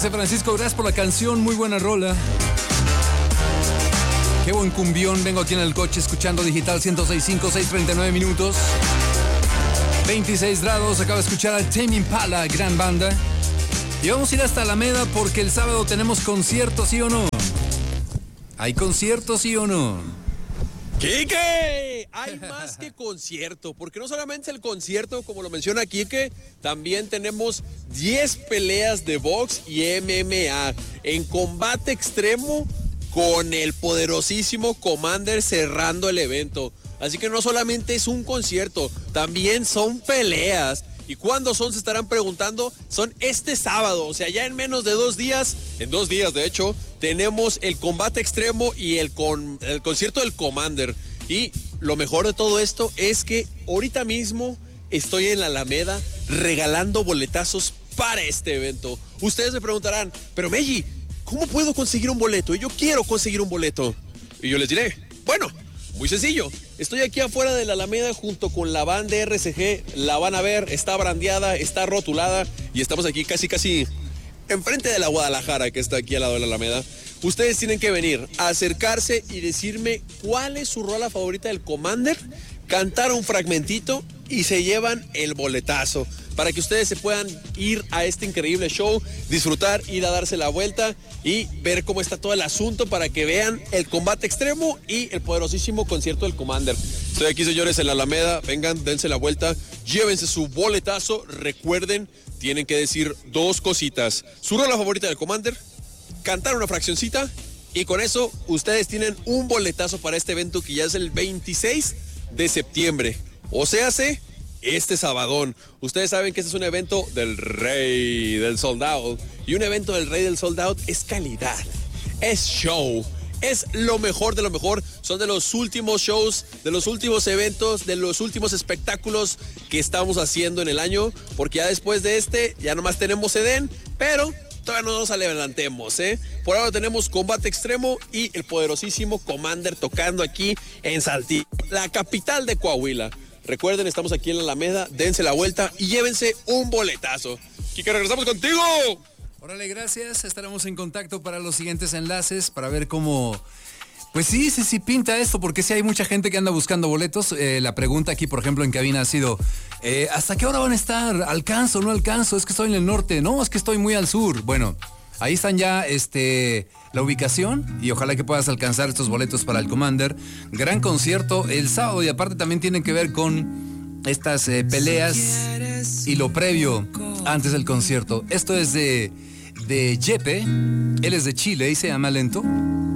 Dice Francisco, gracias por la canción, muy buena rola. Qué buen cumbión, vengo aquí en el coche escuchando Digital 106.5, 6:39 minutos. 26 grados, acabo de escuchar a Tame Impala, gran banda. Y vamos a ir hasta Alameda porque el sábado tenemos conciertos, ¿sí o no? ¿Hay conciertos, sí o no? ¡Quique! Hay más que concierto, porque no solamente es el concierto, como lo menciona Quique, también tenemos 10 peleas de box y MMA en combate extremo con el poderosísimo Commander cerrando el evento. Así que no solamente es un concierto, también son peleas. ¿Y cuándo son? Se estarán preguntando. Son este sábado, o sea, ya en menos de 2 días, en 2 días de hecho, tenemos el combate extremo y el concierto del Commander. Y lo mejor de todo esto es que ahorita mismo estoy en la Alameda regalando boletazos para este evento. Ustedes me preguntarán, pero Meji, ¿cómo puedo conseguir un boleto? Y yo quiero conseguir un boleto. Y yo les diré, bueno, muy sencillo. Estoy aquí afuera de la Alameda junto con la van de RCG. La van a ver, está brandeada, está rotulada y estamos aquí casi enfrente de la Guadalajara, que está aquí al lado de la Alameda. Ustedes tienen que venir a acercarse y decirme cuál es su rola favorita del Commander, cantar un fragmentito y se llevan el boletazo para que ustedes se puedan ir a este increíble show, disfrutar, ir a darse la vuelta y ver cómo está todo el asunto para que vean el combate extremo y el poderosísimo concierto del Commander. Estoy aquí, señores, en la Alameda. Vengan, dense la vuelta, llévense su boletazo. Recuerden, tienen que decir 2 cositas: su rola favorita del Commander, cantar una fraccioncita, y con eso ustedes tienen un boletazo para este evento que ya es el 26 de septiembre. O sea, este sabadón. Ustedes saben que este es un evento del rey del sold out. Y un evento del rey del sold out es calidad, es show, es lo mejor de lo mejor. Son de los últimos shows, de los últimos eventos, de los últimos espectáculos que estamos haciendo en el año. Porque ya después de ya nomás tenemos Edén, pero todavía no nos adelantemos, ¿eh? Por ahora tenemos combate extremo y el poderosísimo Commander tocando aquí en Saltillo, la capital de Coahuila. Recuerden, estamos aquí en la Alameda, dense la vuelta y llévense un boletazo. Quique, regresamos contigo. Órale, gracias. Estaremos en contacto para los siguientes enlaces, para ver cómo... Pues sí pinta esto, porque sí hay mucha gente que anda buscando boletos. La pregunta aquí, por ejemplo, en cabina ha sido, ¿hasta qué hora van a estar? ¿Alcanzo o no alcanzo? Es que estoy en el norte. No, es que estoy muy al sur. Bueno, ahí están ya la ubicación y ojalá que puedas alcanzar estos boletos para el Commander. Gran concierto el sábado y aparte también tienen que ver con estas peleas y lo previo antes del concierto. Esto es de Jepe, él es de Chile y se llama Lento.